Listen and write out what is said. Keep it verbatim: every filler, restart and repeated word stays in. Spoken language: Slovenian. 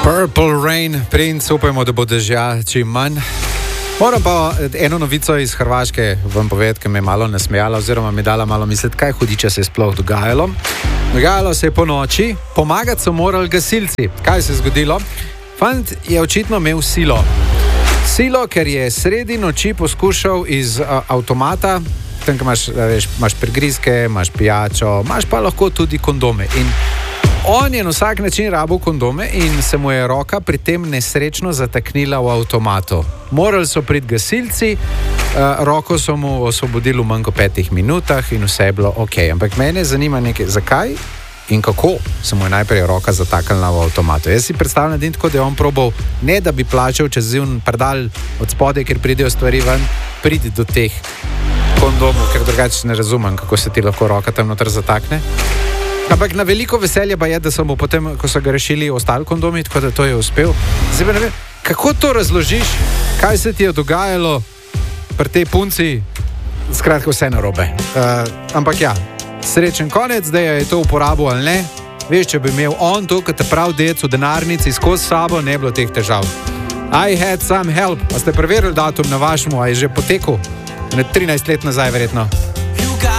Purple Rain, Prince, upajmo, da bo dežja čim manj. Moram pa eno novico iz Hrvaške vam povedati, ki me je malo nasmejala oziroma mi dala malo misliti, kaj hudiče se je sploh dogajalo. Dogajalo se je po noči, pomagati so morali gasilci. Kaj se je zgodilo? Fant je očitno imel silo. Silo, ker je sredi noči poskušal iz uh, avtomata, tam, ko imaš, veš, imaš prigrizke, imaš pijačo, imaš pa lahko tudi kondome. In on je na vsak način rabil kondome in se mu je roka pri tem nesrečno zataknila v avtomatu. Morali so priti gasilci, uh, roko so mu osvobodili v manj kot petih minutah in vse je bilo ok. Ampak mene zanima nekaj, zakaj in kako se mu je najprej roka zataknila v avtomatu. Jaz si predstavljam, da je tako, da je on probal, ne da bi plačal čez zivn predal od spodaj, ker pridejo stvari ven, pridi do teh kondomov, ker drugače ne razumem, kako se ti lahko roka tam noter zatakne. Ampak na veliko veselje pa je, da so mu potem, ko so ga rešili, ostali kondomi, tako da to je uspel. Zdaj pa ne vem, kako to razložiš, kaj se ti je dogajalo pri tej punci, skratka vse narobe. Uh, ampak ja, srečen konec, da je to uporabil ali ne. Veš, če bi imel on to, kot te prav dec v denarnici skozi sabo, ne bilo teh težav. I had some help. A ste preverili datum na vašemu, a je že potekel? Ne, trinajst let nazaj verjetno.